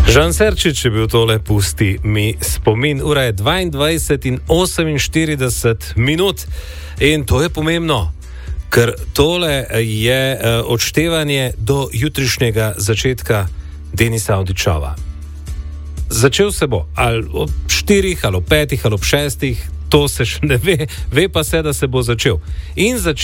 Žan Serčič je bil tole, pusti mi spomin. Ura je 22:48 in to je pomembno, ker tole je odštevanje do jutrišnjega začetka Denisa Avdićova. Začel se bo ali ob 4, ali ob 5, ali ob 6, to se še ne ve, ve pa se, da se bo začel. In začel